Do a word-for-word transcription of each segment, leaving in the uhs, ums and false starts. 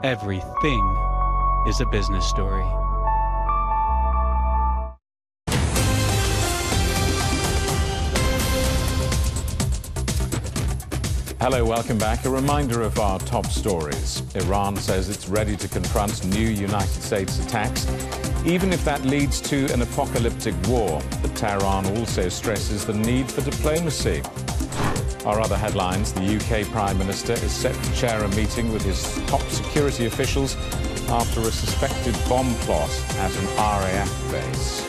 everything is a business story. Hello, welcome back. A reminder of our top stories. Iran says it's ready to confront new United States attacks, even if that leads to an apocalyptic war. But Tehran also stresses the need for diplomacy. Our other headlines: the U K Prime Minister is set to chair a meeting with his top security officials after a suspected bomb plot at an R A F base.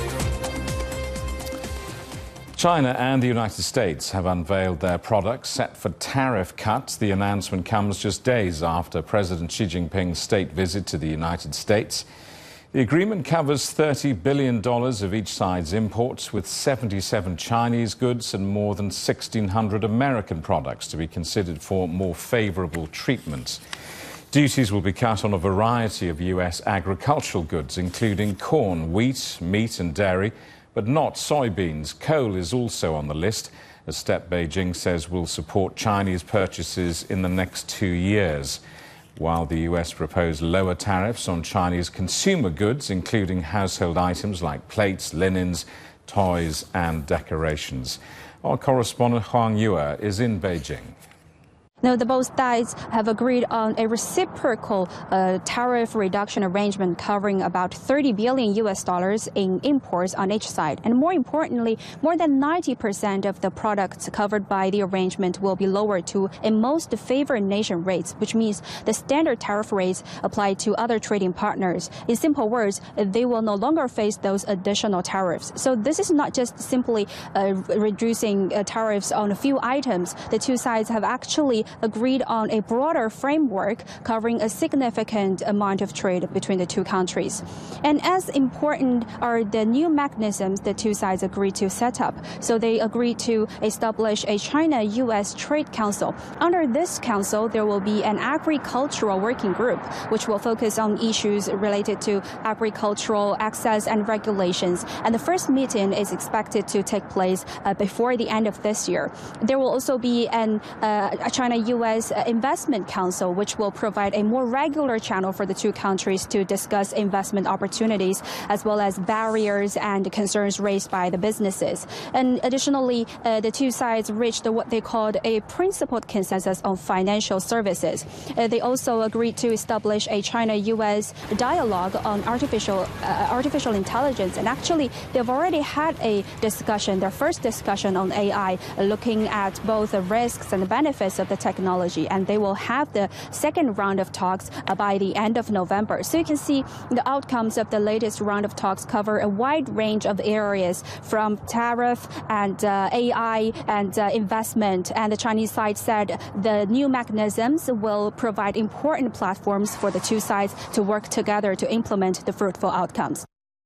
China and the United States have unveiled their products set for tariff cuts. The announcement comes just days after President Xi Jinping's state visit to the United States. The agreement covers thirty billion dollars of each side's imports, with seventy-seven Chinese goods and more than sixteen hundred American products to be considered for more favorable treatment. Duties will be cut on a variety of U S agricultural goods, including corn, wheat, meat and dairy, but not soybeans. Coal is also on the list, a step Beijing says will support Chinese purchases in the next two years. While the U S proposed lower tariffs on Chinese consumer goods, including household items like plates, linens, toys and decorations. Our correspondent Huang Yue is in Beijing. Now, the both sides have agreed on a reciprocal uh, tariff reduction arrangement covering about thirty billion U S dollars in imports on each side. And more importantly, more than ninety percent of the products covered by the arrangement will be lowered to a most favored nation rates, which means the standard tariff rates apply to other trading partners. In simple words, they will no longer face those additional tariffs. So this is not just simply uh, reducing uh, tariffs on a few items. The two sides have actually agreed on a broader framework covering a significant amount of trade between the two countries. And as important are the new mechanisms the two sides agreed to set up. So they agreed to establish a China-U S Trade Council. Under this council, there will be an agricultural working group, which will focus on issues related to agricultural access and regulations. And the first meeting is expected to take place uh, before the end of this year. There will also be an, uh, a China U S Investment Council, which will provide a more regular channel for the two countries to discuss investment opportunities, as well as barriers and concerns raised by the businesses. And additionally, uh, the two sides reached what they called a principled consensus on financial services. Uh, they also agreed to establish a China-U S dialogue on artificial uh, artificial intelligence. And actually, they've already had a discussion, their first discussion on A I, looking at both the risks and the benefits of the technology, and they will have the second round of talks uh, by the end of November. So you can see the outcomes of the latest round of talks cover a wide range of areas, from tariff and uh, A I and uh, investment. And the Chinese side said the new mechanisms will provide important platforms for the two sides to work together to implement the fruitful outcomes.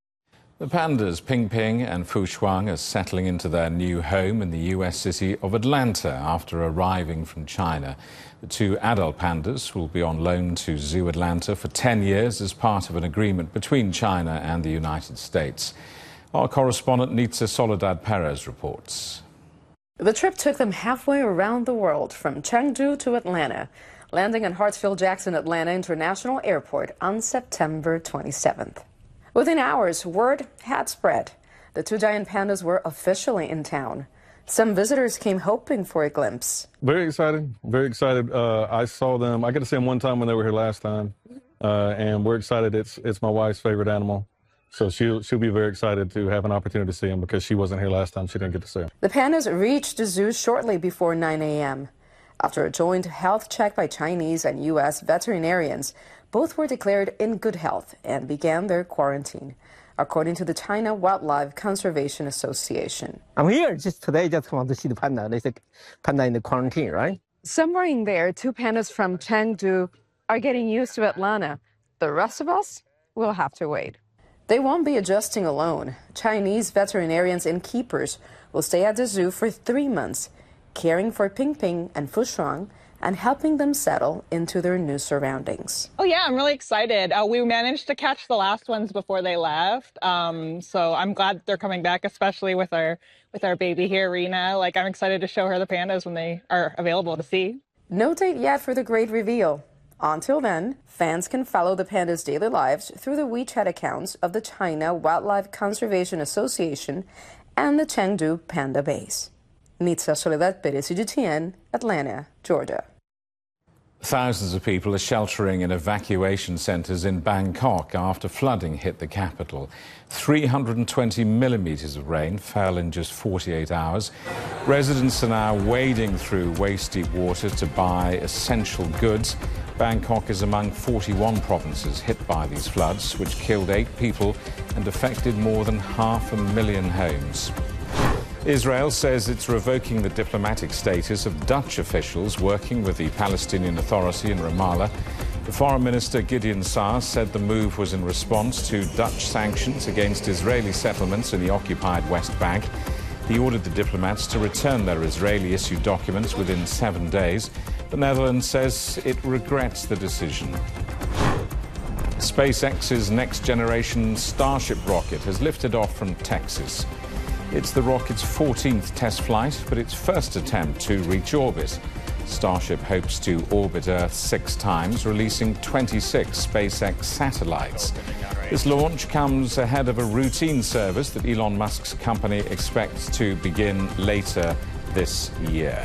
The pandas Ping-Ping and Fu-Shuang are settling into their new home in the U S city of Atlanta after arriving from China. The two adult pandas will be on loan to Zoo Atlanta for ten years as part of an agreement between China and the United States. Our correspondent Nitza Soledad Perez reports. The trip took them halfway around the world, from Chengdu to Atlanta, landing at Hartsfield-Jackson Atlanta International Airport on September twenty-seventh. Within hours, word had spread. The two giant pandas were officially in town. Some visitors came hoping for a glimpse. Very excited, very excited. Uh, I saw them, I got to see them one time when they were here last time, uh, and we're excited. It's it's my wife's favorite animal, so she'll, she'll be very excited to have an opportunity to see him because she wasn't here last time. She didn't get to see him. The pandas reached the zoo shortly before nine a m After a joint health check by Chinese and U S veterinarians, both were declared in good health and began their quarantine, according to the China Wildlife Conservation Association. I'm here just today, just want to see the panda. They said panda in the quarantine, right? Somewhere in there, two pandas from Chengdu are getting used to Atlanta. The rest of us will have to wait. They won't be adjusting alone. Chinese veterinarians and keepers will stay at the zoo for three months, caring for Ping-Ping and Fu-Shuang and helping them settle into their new surroundings. Oh yeah, I'm really excited. Uh, we managed to catch the last ones before they left, um, so I'm glad they're coming back, especially with our with our baby here, Rena. Like, I'm excited to show her the pandas when they are available to see. No date yet for the great reveal. Until then, fans can follow the pandas' daily lives through the WeChat accounts of the China Wildlife Conservation Association and the Chengdu Panda Base. Nitza Soledad Perez, C G T N, Atlanta, Georgia. Thousands of people are sheltering in evacuation centres in Bangkok after flooding hit the capital. three hundred twenty millimetres of rain fell in just forty-eight hours. Residents are now wading through waist-deep water to buy essential goods. Bangkok is among forty-one provinces hit by these floods, which killed eight people and affected more than half a million homes. Israel says it's revoking the diplomatic status of Dutch officials working with the Palestinian Authority in Ramallah. The Foreign Minister Gideon Saar said the move was in response to Dutch sanctions against Israeli settlements in the occupied West Bank. He ordered the diplomats to return their Israeli-issued documents within seven days. The Netherlands says it regrets the decision. SpaceX's next-generation Starship rocket has lifted off from Texas. It's the rocket's fourteenth test flight, but its first attempt to reach orbit. Starship hopes to orbit Earth six times, releasing twenty-six SpaceX satellites. This launch comes ahead of a routine service that Elon Musk's company expects to begin later this year.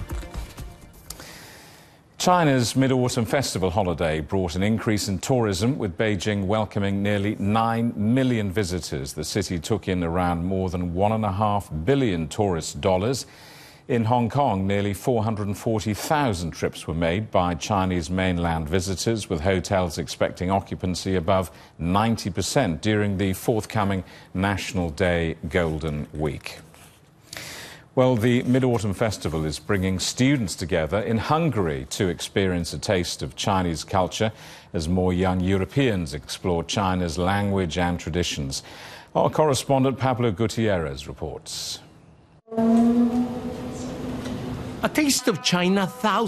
China's Mid-Autumn Festival holiday brought an increase in tourism, with Beijing welcoming nearly nine million visitors. The city took in around more than one and a half billion tourist dollars. In Hong Kong, nearly four hundred forty thousand trips were made by Chinese mainland visitors, with hotels expecting occupancy above ninety percent during the forthcoming National Day Golden Week. Well, the Mid-Autumn Festival is bringing students together in Hungary to experience a taste of Chinese culture as more young Europeans explore China's language and traditions. Our correspondent Pablo Gutierrez reports. A taste of China thousands